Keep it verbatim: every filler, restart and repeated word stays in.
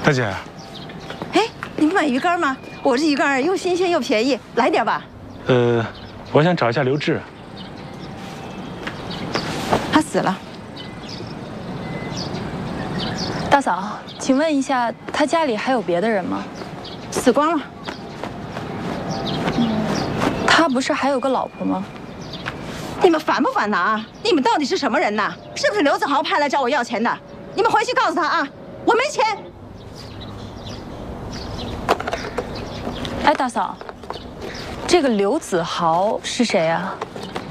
大姐， 哎，你们买鱼竿吗？我这鱼竿又新鲜又便宜，来点吧。 呃，我想找一下刘志。 他死了。 大嫂，请问一下，他家里还有别的人吗？ 死光了。 嗯，他不是还有个老婆吗？ 你们烦不烦呐？啊！你们到底是什么人呐？是不是刘子豪派来找我要钱的？你们回去告诉他啊，我没钱。 哎，大嫂，这个刘子豪是谁啊？